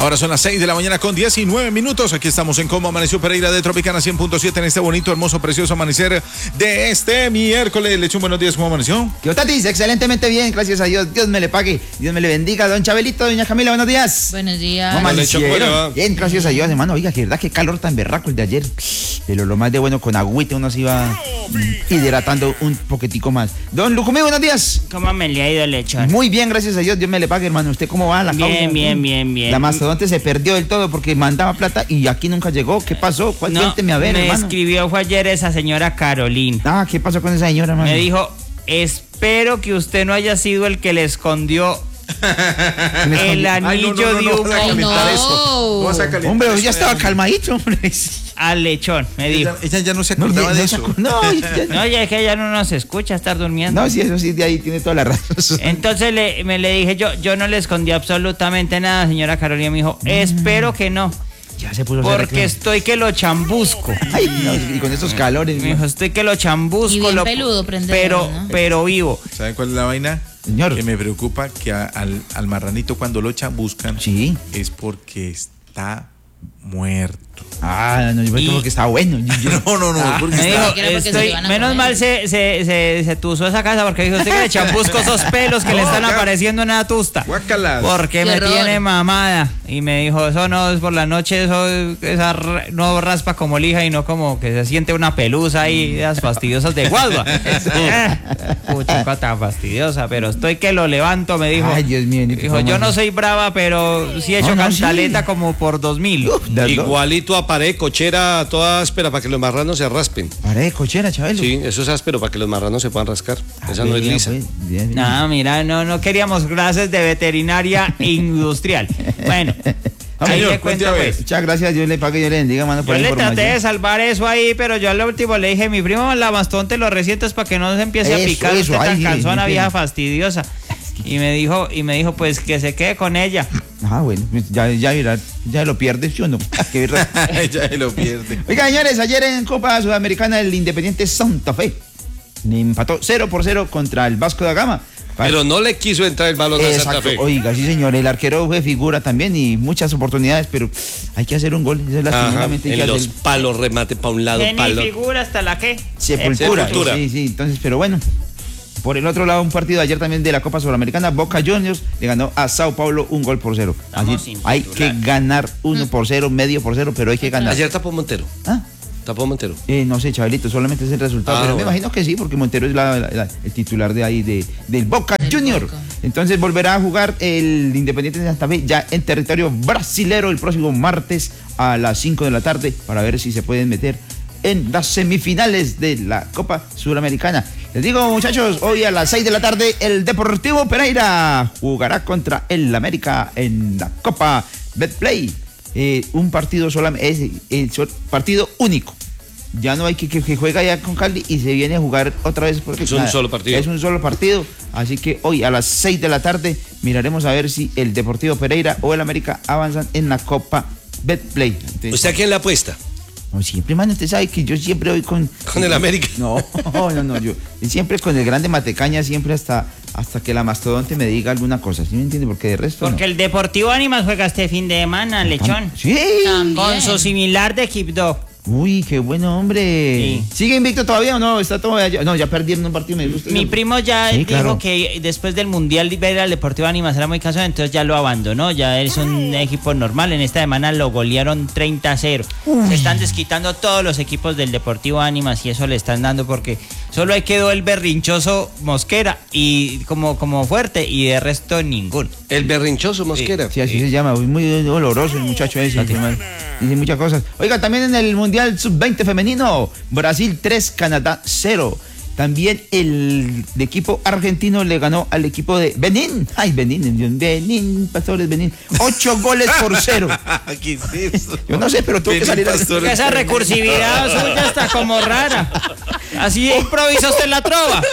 Ahora son las 6 de la mañana con 19 minutos. Aquí estamos en Cómo Amaneció Pereira de Tropicana 100.7 en este bonito, hermoso, precioso amanecer de este miércoles. Le echo un buenos días. ¿Cómo amaneció? ¿Qué Tatis? Excelentemente bien, gracias a Dios. Dios me le pague, Dios me le bendiga. Don Chabelito, doña Camila, buenos días. Buenos días. ¿Cómo amanecieron? Bien, gracias a Dios, hermano. Oiga, que verdad, qué calor tan berraco el de ayer. Pero lo más de bueno, con agüita uno se iba hidratando un poquitico más. Don Lucumí, buenos días. ¿Cómo me le ha ido, lechón? Muy bien, gracias a Dios. Dios me le pague, hermano. ¿Usted cómo va? La causa? Bien. La mastodonte se perdió del todo porque mandaba plata y aquí nunca llegó. ¿Qué pasó? Cuénteme a ver, me hermano. escribió fue ayer esa señora Carolina. Ah, ¿qué pasó con esa señora, hermano? Me dijo, espero que usted no haya sido el que le escondió el anillo de un... Ay, no. Hombre, ya estaba calmadito, hombre. Al lechón, me dijo. Ella ya no se acordaba de eso. No, No, ya es que ella no nos escucha estar durmiendo. no, sí, eso sí, de ahí tiene toda la razón. Entonces le dije yo no le escondí absolutamente nada, señora Carolina. Me dijo, espero que no, Ya se puso porque estoy que lo chambusco. Ay, no, y con estos calores. Me dijo, estoy que lo chambusco, Y bien peludo, prendedor, ¿no? pero vivo. ¿Saben cuál es la vaina? Señor. Que me preocupa que al marranito cuando lo buscan Sí. es porque está muerto. Ah, no, yo creo que está bueno. No, porque Me está... dijo, Creo porque se lo iban a menos comer. mal se tuzó esa casa porque dijo, usted que le chambusco esos pelos que le están apareciendo en la tusta. Guácalas. Porque Qué me horror. tiene mamada. Y me dijo, eso no es por la noche, no raspa como lija y no como que se siente una pelusa ahí, esas fastidiosas de guadua. Pucha, tan fastidiosa, pero estoy que lo levanto, me dijo. Ay, Dios mío. Dijo, yo no soy brava, pero sí he hecho No, cantaleta sí. como por 2000. Igualito a pared, cochera, toda áspera para que los marranos se raspen. Pared de cochera, Chabelo. Sí, eso es áspero para que los marranos se puedan rascar. Esa no es Bien, lisa. pues, bien. No, mira, no queríamos clases de veterinaria industrial. Bueno, ahí Señor, le cuento cuente a ver. pues. Muchas gracias, Dios le pague y yo le bendiga, mano, por Yo la le traté de información. salvar eso ahí, pero yo al último le dije, mi primo la mastodonte lo recientes para que no se empiece a Eso, picar eso, usted tan ay, cansona, sí, vieja sí. fastidiosa. Y me dijo, pues que se quede con ella. Ah, bueno, pues ya lo pierdes, ¿sí o no? Qué raro. Ya lo pierde. Oiga, señores, ayer en Copa Sudamericana el Independiente Santa Fe empató 0-0 contra el Vasco da Gama. Pero no le quiso entrar el balón a Santa Exacto. Fe. Oiga, sí, señor, el arquero fue figura también y muchas oportunidades, pero hay que hacer un gol. Esa es Ajá, lastimosamente hay que en los hacer palos, remate para un lado, Que ni palo. figura hasta la que. sepultura. Sepultura. Sí, entonces, pero bueno. Por el otro lado, un partido ayer también de la Copa Sudamericana, Boca Juniors le ganó a Sao Paulo 1-0. Estamos Así, sin hay titular. que ganar 1-0, medio por 0, pero hay que ganar. Ayer tapó Montero. ¿Ah? Tapó Montero. No sé, Chabelito, solamente es el resultado, Ah, pero me bueno. imagino que sí, porque Montero es el titular de ahí del Boca Junior. Boca. Entonces volverá a jugar el Independiente de Santa Fe ya en territorio brasilero el próximo martes a las 5 de la tarde para ver si se pueden meter en las semifinales de la Copa Suramericana. Les digo, muchachos, hoy a las 6 de la tarde el Deportivo Pereira jugará contra el América en la Copa Betplay. Un partido solamente, partido único. Ya no hay que juega ya con Cali y se viene a jugar otra vez porque Es un solo partido. Es un solo partido, así que hoy a las 6 de la tarde miraremos a ver si el Deportivo Pereira o el América avanzan en la Copa Betplay. Entonces, ¿Usted a quién le apuesta? no, siempre, mano, usted sabe que yo siempre voy con el América. No, yo siempre con el grande Matecaña, siempre hasta que la mastodonte me diga alguna cosa, ¿sí me entiende? Porque de resto Porque el Deportivo Ánimas juega este fin de semana, lechón. Sí. También. Con su similar de Quibdó. Uy, qué bueno, hombre. Sí. ¿Sigue invicto todavía o no? Está todo allá. No, ya perdieron un partido, me gusta. Mi primo ya Sí, dijo claro. que después del Mundial ver al Deportivo Ánimas era muy cansado, entonces ya lo abandonó, ya es un equipo normal. En esta semana lo golearon 30-0. Se están desquitando todos los equipos del Deportivo Ánimas y eso le están dando porque solo ahí quedó el berrinchoso Mosquera y como fuerte y de resto ninguno. El berrinchoso Mosquera. Sí, así se llama. Muy oloroso el muchacho ese. hermano. Dice muchas cosas. Oiga, también en el Mundial Sub-20 femenino, Brasil 3, Canadá 0. También el equipo argentino le ganó al equipo de Benín. Ay, Benín, Pastores Benín. 8-0. ¿Qué es eso? Yo no sé, pero tuvo que salir. Esa recursividad suya está como rara. Así improvisa usted la trova.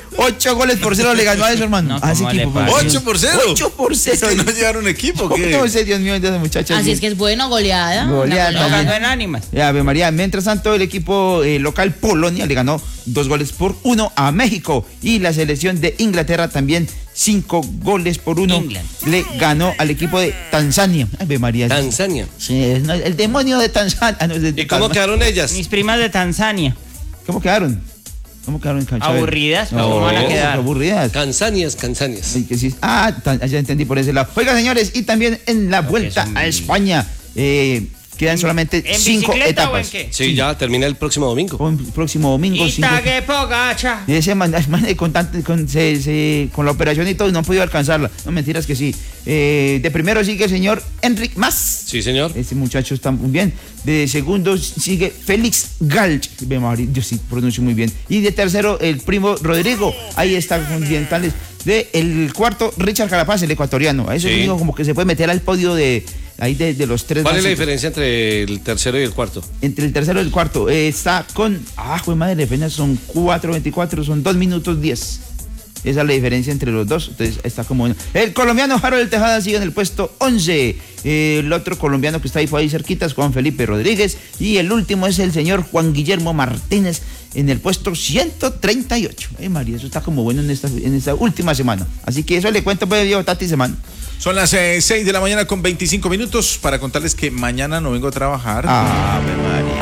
8-0 le ganó a eso, hermano. No, ¿cómo le parece? 8-0. 8-0. ¿Es que no llevaron equipo? ¿Qué? No sé, Dios mío, entonces, muchachos. Así es que es bueno, goleada. Goleada, Una Lo también. ganó en Ánimas. Ave María, mientras tanto el equipo local Polonia le ganó 2-1 a México y la selección de Inglaterra también 5-1. England. Le ganó al equipo de Tanzania. Ave María. Tanzania. Sí, el demonio de Tanzania. Ah, no, es de ¿Y cómo quedaron ellas? Mis primas de Tanzania. ¿Cómo quedaron? Chabel? Aburridas, pero ¿cómo van a quedar? Aburridas. Tanzanias. Ay, que sí. Ya entendí por ese lado. Oiga, señores, y también en la vuelta son- a España quedan solamente ¿En 5 bicicleta etapas. o en qué? Sí, ya termina el próximo domingo. El próximo domingo. 5 Itague Pogacha. Y ese man, con la operación y todo, no han podido alcanzarla. No, mentiras que sí. De primero sigue el señor Enric Mas. Sí, señor. Este muchacho está muy bien. De segundo sigue Félix Galch. Yo sí pronuncio muy bien. Y de tercero, el primo Rodrigo. Ahí está con dientales. De el cuarto, Richard Carapaz, el ecuatoriano. A eso Sí. digo como que se puede meter al podio de los tres. ¿Cuál es la más- diferencia entre el tercero y el cuarto? Entre el tercero y el cuarto está con. Jue madre, apenas son 4:24, son 2 minutos 10. Esa es la diferencia entre los dos. Entonces está como. El colombiano Harold Tejada sigue en el puesto 11. El otro colombiano que está ahí por ahí cerquita es Juan Felipe Rodríguez. Y el último es el señor Juan Guillermo Martínez en el puesto 138. María, eso está como bueno en esta última semana. Así que eso le cuento, pues, Diego Tati, semana. Son las 6 de la mañana con 25 minutos para contarles que mañana no vengo a trabajar. Ave María.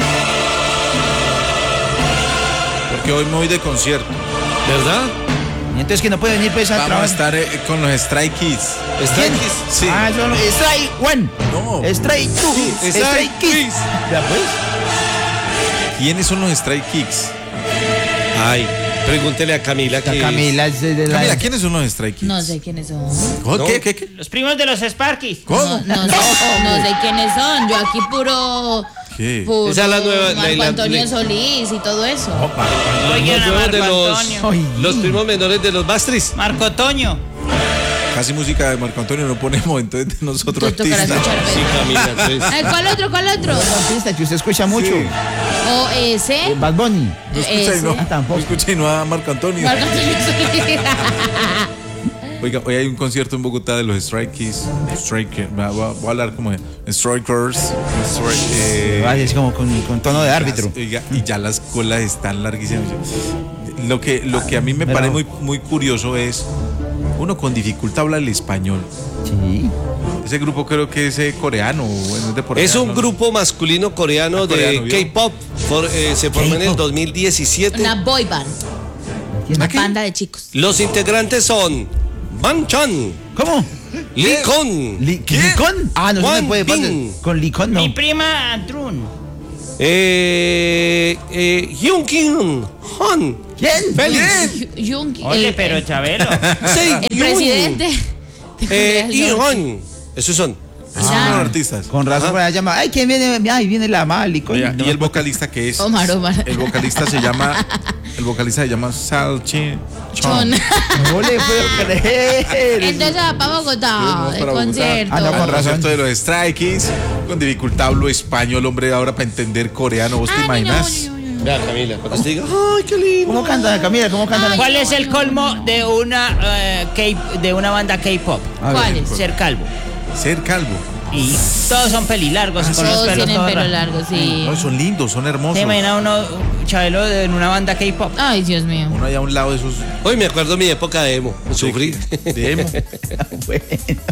Porque hoy me voy de concierto. ¿Verdad? Y entonces que no puede venir pues a Vamos a trabajar. estar con los Stray Kids. ¿Está aquí? Sí. Son los Stray One. No. Stray Two. Sí, Stray Stray Kids. Kids. Ya pues. ¿Quiénes son los Stray Kids? Ay, pregúntele a Camila que Camila es de la. Camila, ¿quiénes son los Stray Kids? No sé quiénes son. ¿Oh, No. ¿Qué? Los primos de los Sparkies. ¿Cómo? No sé quiénes son. Yo aquí puro. ¿Qué? Puro Esa es la nueva- Marco la- Antonio Solís y todo eso. Oigan a Los Marco de Antonio. Ay. los primos menores de los Bastris. Marco Toño. Casi música de Marco Antonio no ponemos, entonces de nosotros Tú tocarás artistas. escuchar, Sí, Camila. Pues. Ay, ¿Cuál otro? Artista que usted escucha mucho. Sí. O ese. Bad Bunny. No escucha y no, tampoco. no escucha y no a Marco Antonio. Marco Antonio Solís. Oiga, hoy hay un concierto en Bogotá de los Stray Kids. Voy a hablar como de Strikers. Es como con tono de árbitro. Oiga, y ya las colas están larguísimas. Lo que a mí me Pero- parece muy curioso es, uno con dificultad habla el español. Sí. Ese grupo creo que es coreano. Bueno, es de por Es allá, un ¿no? grupo masculino coreano Coreano, de ¿vio? K-pop. Se formó en el K-pop. 2017. Una boy band. Una qué? banda de chicos. Los integrantes son Bangchan, ¿Cómo? Lee-Kon, ¿Licón? No se Juan me puede pasar. Bin. Con Licón no. Mi prima Trun. Hyunkin Han, ¿Quién? Félix, Jung, Oye, pero Chabelo. el presidente. Irán. Esos son. Esos son los artistas. Con razón Ajá. para llama. Ay, ¿quién viene? Ay, viene la mal, Licón. Oiga, y el vocalista que es. Omar. El vocalista se llama Salchi Chon. No le puedo creer. Entonces va para Bogotá, de concierto. No, con razón. Concierto de los Stray Kids. Con dificultad hablo español, hombre, ahora para entender coreano. ¿Vos te Ay, imaginas? no. Vea, Camila, cuando te diga, ay, qué lindo. ¿Cómo canta Camila? ¿Cómo canta? ¿Cuál es el colmo de una banda K-pop? ¿Cuál es? Ser calvo. Ser calvo. Y todos son pelilargos con los Todos pelos tienen todos pelo raros. largo, sí. No, son lindos, son hermosos. ¿Se imagina uno, Chabelo, en una banda K-pop? Ay, Dios mío. Uno allá a un lado de esos. Hoy me acuerdo mi época de emo. Sufrí. De emo. Bueno.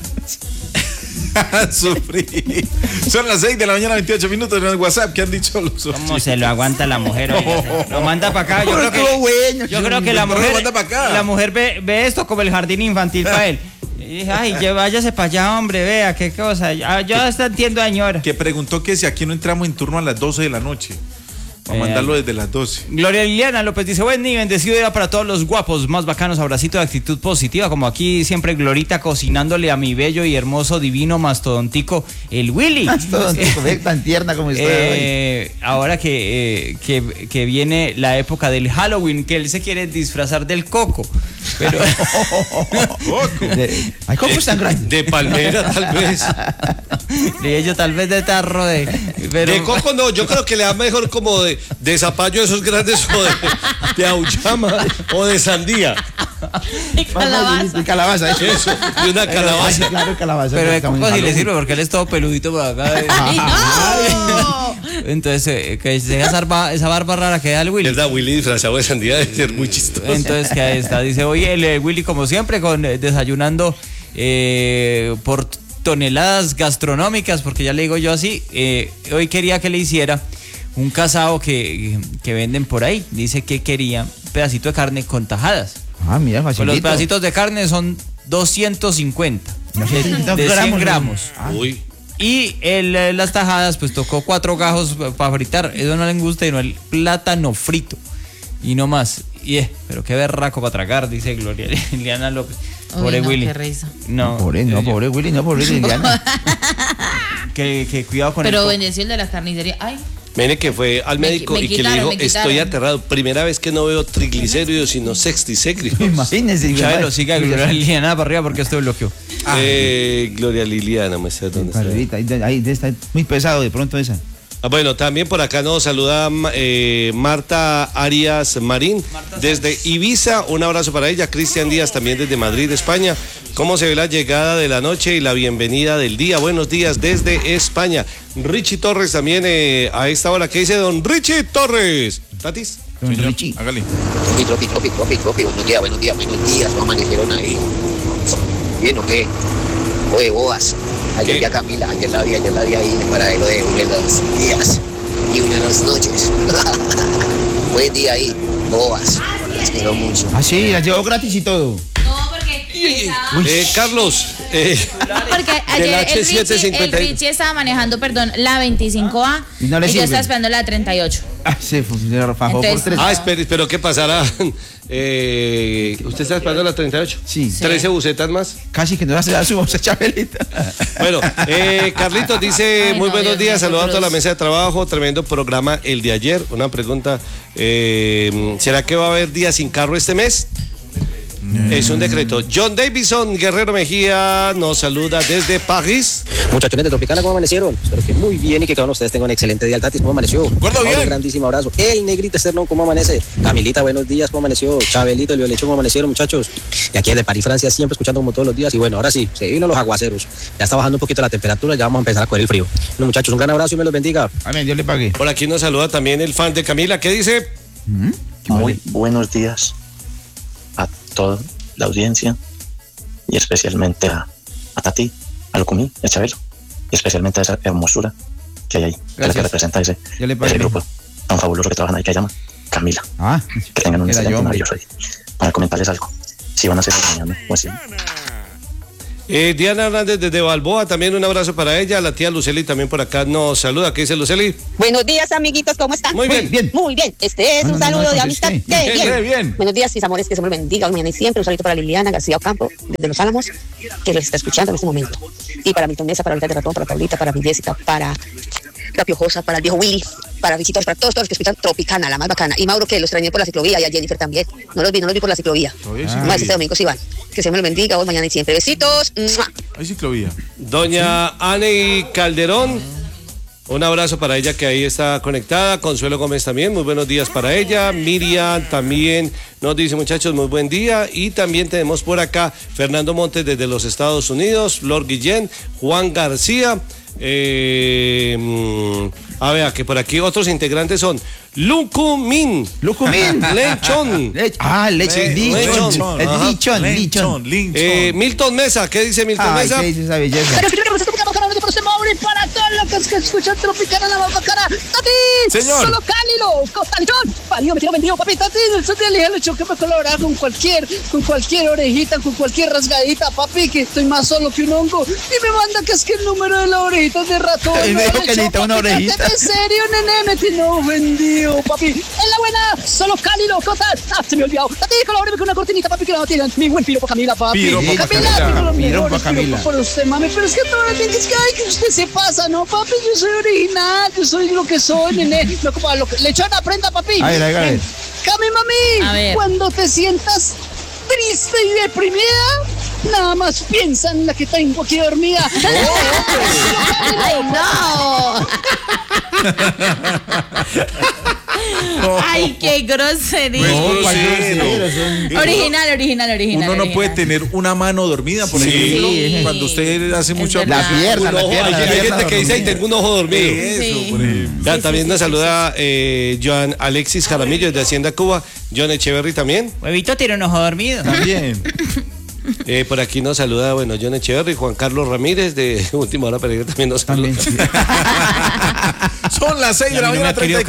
Sufrí. Son las 6 de la mañana, 28 minutos en el WhatsApp que han dicho los ¿Cómo se lo aguanta la mujer? Oiga? Lo manda para acá. Yo Pero creo estuvo bueno, yo creo que la pero lo mujer, manda pa' acá. la mujer ve esto como el jardín infantil para él. Y dije, ay, váyase para allá, hombre, vea, qué cosa. Yo hasta entiendo a señora. Que preguntó que si aquí no entramos en turno a las 12 de la noche. Para mandarlo desde las 12. Gloria Liliana López dice, buen día, bendecido día para todos los guapos, más bacanos, abracito de actitud positiva, como aquí siempre Glorita cocinándole a mi bello y hermoso, divino mastodontico, el Willy. Mastodontico, ve tan tierna como está hoy. Ahora que viene la época del Halloween, que él se quiere disfrazar del coco. Pero Ay, ¿cómo es tan grande? De palmera, tal vez. de ello tal vez de tarro pero De coco no, yo creo que le da mejor como de zapallo esos grandes o de auyama o de sandía. Y calabaza. Y calabaza, Eso, y una Ay, calabaza. claro, calabaza. Pero de Está muy coco sí le malo. sirve porque él es todo peludito por acá. ¡Ay, no! Entonces, que se esa barba rara que da el Willy. ¿Verdad? Willy disfrazado de sandía debe ser muy chistoso. Entonces, que ahí está. Dice, oye, el Willy, como siempre, desayunando por toneladas gastronómicas, porque ya le digo yo así. Hoy quería que le hiciera un casado que venden por ahí. Dice que quería un pedacito de carne con tajadas. Ah, mira, Pues facilito. los pedacitos de carne son 250 de 100 gramos. Uy. Y las tajadas, pues tocó 4 gajos para fritar. Eso no le gusta, sino el plátano frito. Y no más. Pero qué berraco para tragar, dice Gloria Liliana López. Uy, Pobre no, Willy. qué risa. No, Pobre Willy, no, pobre Liliana. que cuidado con Pero el bendeció el de la carnicería. Ay, Mire que fue al médico y que le dijo, estoy aterrado. Primera vez que no veo triglicéridos, sino sexticéridos. Imagínense. Chabelo, siga Gloria Liliana para arriba porque esto bloqueó. Gloria Liliana, me sé dónde está. Parrita, ahí está muy pesado de pronto esa. Bueno, también por acá nos saluda Marta Arias Marín desde Ibiza. Un abrazo para ella. Cristian Díaz también desde Madrid, España. ¿Cómo se ve la llegada de la noche y la bienvenida del día? Buenos días desde España. Richie Torres también a esta hora. ¿Qué dice don Richie Torres? ¿Tatis? Don Richie. Hágale. Tropi, buenos días, ¿cómo amanecieron ahí? ¿Bien o qué? Oye, Boas, ayer vi a Camila, ayer la vi ahí en el paradero de los días y una de las noches. Buen día ahí, Boas, las quiero mucho. Ah, sí, la llevó gratis y todo. no, porque Carlos, porque del ayer H750. el Richie estaba manejando, la 25A Y no le yo sirve. estaba esperando la 38. Ah, se fajó por Entonces- 3. espere, pero ¿qué pasará? ¿Usted está esperando las 38? Sí. 13 bucetas más. Casi que nos hace dar su bolsa Chabelita. Bueno, Carlitos dice, Ay, muy no, buenos Dios días, mío, saludos a toda la Cruz. mesa de trabajo, tremendo programa el de ayer. Una pregunta, ¿será que va a haber día sin carro este mes? Es un decreto. John Davison, Guerrero Mejía, nos saluda desde París. Muchachones de Tropicana, ¿cómo amanecieron? Espero que muy bien y que cada uno de ustedes tenga un excelente día. Tatis, ¿cómo amaneció? Gordo, bien. Un grandísimo abrazo. El Negrito Externo, ¿cómo amanece? Camilita, buenos días, ¿cómo amaneció? Chabelito, el Violecho, ¿cómo amanecieron, muchachos? Y aquí desde París, Francia, siempre escuchando como todos los días. Y bueno, ahora sí, se vino los aguaceros. Ya está bajando un poquito la temperatura, ya vamos a empezar a coger el frío. Bueno, muchachos, un gran abrazo y me los bendiga. Amén, Dios le pague. Por aquí nos saluda también el fan de Camila, ¿qué dice? Muy buenos días a toda la audiencia y especialmente a ti, a Lucumí, a Chabelo, y especialmente a esa hermosura que hay ahí, que es la que Gracias. representa ese Ya le pagué. grupo tan fabuloso que trabajan ahí que se llama Camila. Ah, Que tengan un era excelente yo, hombre. maravilloso día. Para comentarles algo, si van a hacer mañana, pues sí. Diana Hernández desde Balboa, también un abrazo para ella. La tía Luceli también por acá nos saluda. ¿Qué dice Luceli? Buenos días, amiguitos, ¿cómo están? Muy bien. Bien. Muy bien, este es No, un no, no, saludo no de amistad. contesté. ¡Qué bien! Bien. Buenos días, mis amores, que se me bendiga hoy, mañana y siempre. Un saludo para Liliana García Ocampo, desde Los Álamos, que les está escuchando en este momento. Y para mi Tonesa, para Olita de Ratón, para Paulita, para mi Jessica, para la Piojosa, para el viejo Willy, para visitos, para todos los que escuchan Tropicana, la más bacana. Y Mauro, que los extrañé por la ciclovía, y a Jennifer también. No los vi por la ciclovía. Más este domingo sí van. Que se me lo bendiga hoy, mañana y siempre. Besitos. ¡Mua! Hay ciclovía. Doña Aney Calderón, un abrazo para ella que ahí está conectada. Consuelo Gómez también, muy buenos días para ella. Miriam también nos dice, muchachos, muy buen día. Y también tenemos por acá Fernando Montes desde los Estados Unidos, Flor Guillén, Juan García. A ver, que por aquí otros integrantes son Lucumín, Lucumín. Lechón, Lechón. Ajá. Lichón. Milton Mesa. ¿Qué dice Milton Ay, Mesa? ¿qué dice esa belleza? Pero primero, pues, estamos hablando por ese Mauri para todos los que escuchan Tropicana, la más bacana. ¡Tati! Señor. ¡Solo Cálilo! ¡Costalichón! ¡Parió, me tiro vendido, papi! ¡Tati! El son de el hecho que me colabora con cualquier orejita, con cualquier rasgadita, papi, que estoy más solo que un hongo. Y me manda que es que el número de la orejita es de ratón. Y me dijo ¿no? que necesita una Papi, orejita. ¿en serio, nene? Me tiene ofendido, papi. En la buena, solo Cálilo, ¿cómo estás? Se me olvidó. Tati, colabóreme con una cortinita, papi, que no tienen. Mi buen piropo Camila, papi. Piropo pa' Camila, Camila. tengo los Piropo mejores pa' Camila. piropos por usted, mami, pero es que todo el tiempo es que, ay, que usted se pasa, ¿no, papi? Yo soy original, yo soy lo que soy, nene. Lechona, aprenda, papi. A ver. Cami, A mami, ver. cuando te sientas triste y deprimida, nada más piensa en la que tengo aquí dormida. ¡Ay, no! Ay, qué grosería. Original. Uno no puede tener una mano dormida, por ejemplo, cuando usted hace mucho verdad. La pierna, Hay gente que dice, ay, tengo un ojo dormido. Eso, por ejemplo. Ya, también nos saluda Joan Alexis Jaramillo de Hacienda Cuba, John Echeverry también. Huevito tiene un ojo dormido. También. Por aquí nos saluda, bueno, John Echeverry, Juan Carlos Ramírez de Última Hora Pereira también nos saluda. Son las 6 de la A mí no me mañana, ha querido 34